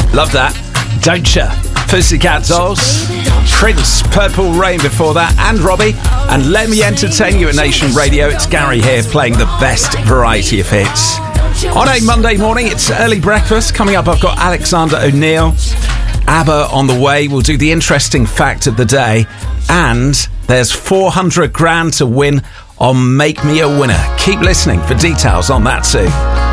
Love that. Don't ya? Pussycat Dolls, Prince, Purple Rain before that, and Robbie. And let me entertain you at Nation Radio. It's Gary here playing the best variety of hits. On a Monday morning, it's early breakfast. Coming up, I've got Alexander O'Neill, ABBA on the way. We'll do the interesting fact of the day. And there's 400 grand to win on Make Me a Winner. Keep listening for details on that too.